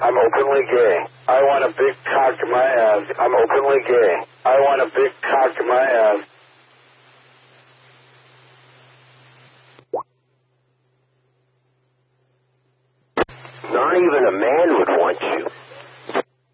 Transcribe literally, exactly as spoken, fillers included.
I'm openly gay. I want a big cock in my ass. I'm openly gay. I want a big cock in my ass. Not even a man would want you.